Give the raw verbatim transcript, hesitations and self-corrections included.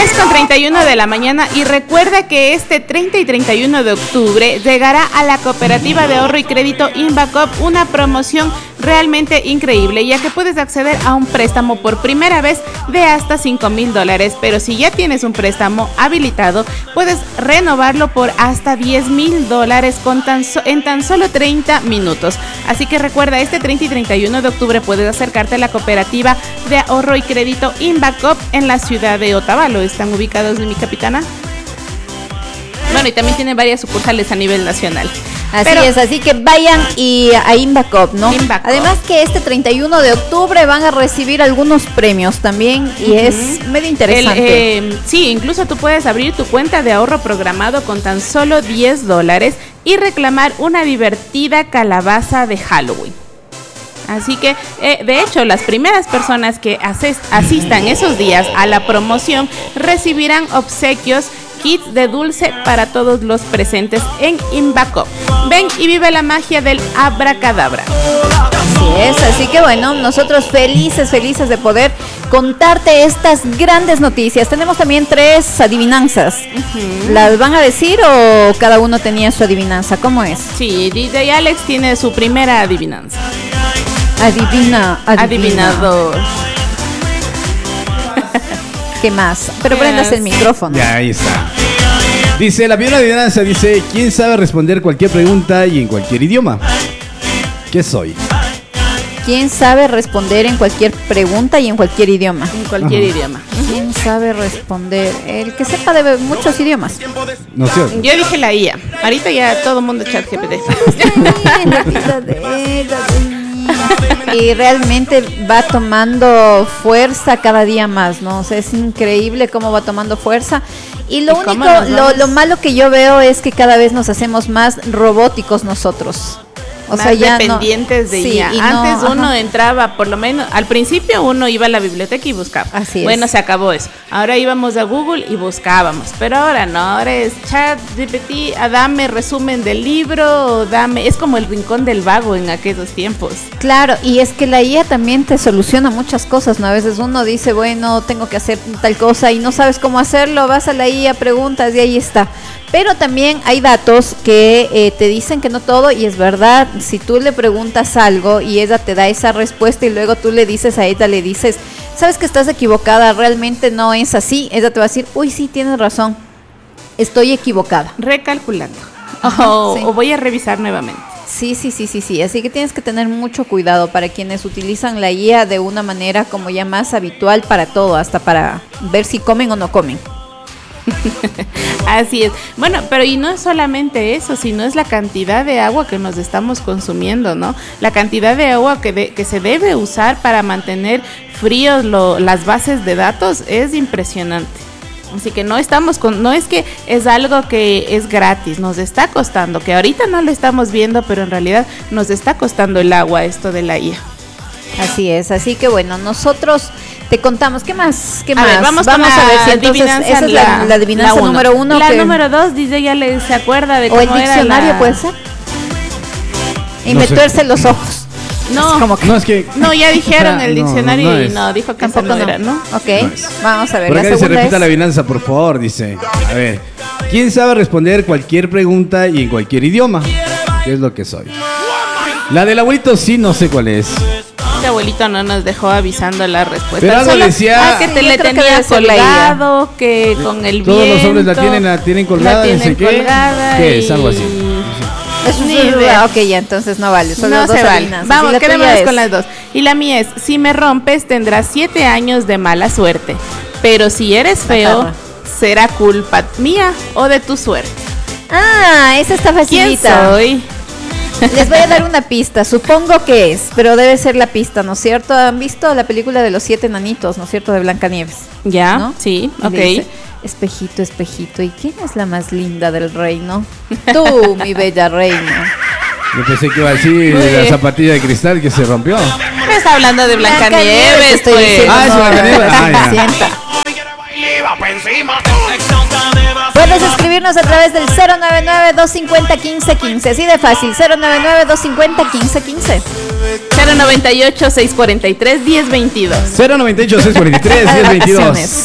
diez con treinta y uno de la mañana, y recuerda que este treinta y treinta y uno de octubre llegará a la Cooperativa de Ahorro y Crédito Invacop una promoción realmente increíble, ya que puedes acceder a un préstamo por primera vez de hasta cinco mil dólares, pero si ya tienes un préstamo habilitado, puedes renovarlo por hasta diez mil dólares con tan so- en tan solo treinta minutos. Así que recuerda, este treinta y treinta y uno de octubre puedes acercarte a la Cooperativa de Ahorro y Crédito Invacop en la ciudad de Otavalo. ¿Están ubicados, mi capitana? Bueno, y también tiene varias sucursales a nivel nacional. Así Pero, es, así que vayan y a Invacop, ¿no? Invacop. Además que este treinta y uno de octubre van a recibir algunos premios también y uh-huh. es medio interesante. El, eh, sí, incluso tú puedes abrir tu cuenta de ahorro programado con tan solo diez dólares y reclamar una divertida calabaza de Halloween. Así que, eh, de hecho, las primeras personas que ases- asistan esos días a la promoción recibirán obsequios, kits de dulce para todos los presentes en Invacop. Ven y vive la magia del abracadabra. Así es, así que bueno, nosotros felices, felices de poder contarte estas grandes noticias. Tenemos también tres adivinanzas. Uh-huh. ¿Las van a decir o cada uno tenía su adivinanza? ¿Cómo es? Sí, D J Alex tiene su primera adivinanza. Adivina, adivina. Adivinador. ¿Qué más? Pero prendas el micrófono. Ya, ahí está. Dice, la primera adivinanza dice, ¿quién sabe responder cualquier pregunta y en cualquier idioma? ¿Qué soy? ¿Quién sabe responder en cualquier pregunta y en cualquier idioma? En cualquier uh-huh. idioma. ¿Quién sabe responder? El que sepa de muchos idiomas. No sé. Yo dije la I A. Ahorita ya todo el mundo chat G P T. Y realmente va tomando fuerza cada día más, ¿no? O sea, es increíble cómo va tomando fuerza. Y lo ¿Y único, lo, lo malo que yo veo es que cada vez nos hacemos más robóticos nosotros. O más sea, ya dependientes no, de sí, I A. Y Antes no, uno ajá. entraba, por lo menos, al principio uno iba a la biblioteca y buscaba. Así bueno, es. se acabó eso. Ahora íbamos a Google y buscábamos. Pero ahora no, ahora es chat G P T, a dame resumen del libro, dame. Es como el rincón del vago en aquellos tiempos. Claro, y es que la I A también te soluciona muchas cosas, ¿no? A veces uno dice, bueno, tengo que hacer tal cosa y no sabes cómo hacerlo, vas a la I A, preguntas y ahí está. Pero también hay datos que eh, te dicen que no todo, y es verdad. Si tú le preguntas algo y ella te da esa respuesta y luego tú le dices a ella, le dices, sabes que estás equivocada, realmente no es así, ella te va a decir, uy, sí, tienes razón, estoy equivocada. Recalculando. Oh, sí. O voy a revisar nuevamente. Sí, sí, sí, sí, sí. Así que tienes que tener mucho cuidado para quienes utilizan la I A de una manera como ya más habitual para todo, hasta para ver si comen o no comen. Así es. Bueno, pero y no es solamente eso, sino es la cantidad de agua que nos estamos consumiendo, ¿no? La cantidad de agua que, de, que se debe usar para mantener fríos lo, las bases de datos es impresionante. Así que no estamos con, no es que es algo que es gratis, nos está costando, que ahorita no lo estamos viendo, pero en realidad nos está costando el agua esto de la I A. Así es, así que bueno, nosotros te contamos, ¿qué más? ¿Qué a más? Ver, vamos vamos con a ver la si entonces adivinanza, esa es la, la adivinanza la uno. número uno. La que... número dos, dice, ya le se acuerda de o cómo el diccionario era la... puede ser. Y no meterse sé. los ojos. No, como que... no, es que... no, ya dijeron el diccionario no, no y es. no, dijo que Tampoco esa no, no era, ¿no? Ok, no es. Vamos a ver. Por La acá dice, repita es... la adivinanza, por favor, dice. A ver, ¿quién sabe responder cualquier pregunta y en cualquier idioma? ¿Qué es lo que soy? La del abuelito sí, no sé cuál es. Este abuelito no nos dejó avisando la respuesta. Pero algo Solo, decía... ah, que te Sí, le yo creo que tenía debe ser la colgado, que con el Todos viento, los hombres la tienen, la tienen colgada, la tienen no sé qué. colgada ¿Qué y... es? Algo así. Es Ni una idea. idea. Ok, ya, entonces no vale. Son no las dos se vale. adivinanzas. Vamos, Y la quedémonos tuya con es... las dos. Y la mía es, si me rompes tendrás siete años de mala suerte, pero si eres feo, Ajá. será culpa mía o de tu suerte. Ah, esa está ¿Quién facilita. soy? Les voy a dar una pista, supongo que es, pero debe ser la pista, ¿no es cierto? ¿Han visto la película de los siete enanitos, ¿no es cierto? De Blancanieves. ¿Ya? ¿No? Sí, Y ok. le dice, espejito, espejito, ¿y quién es la más linda del reino? Tú, mi bella reina. Yo pensé que iba a decir Muy de la bien. zapatilla de cristal que se rompió. Me está hablando de Blancanieves, Blancanieves, estoy pues. diciendo, Ah, es no, Blancanieves. no, Ah, ya. sienta. Puedes escribirnos a través del cero nueve nueve, dos cinco cero, uno cinco uno cinco, así de fácil, cero nueve nueve, dos cinco cero, uno cinco uno cinco. cero noventa y ocho, seiscientos cuarenta y tres, diez veintidós. cero noventa y ocho, seiscientos cuarenta y tres, diez veintidós.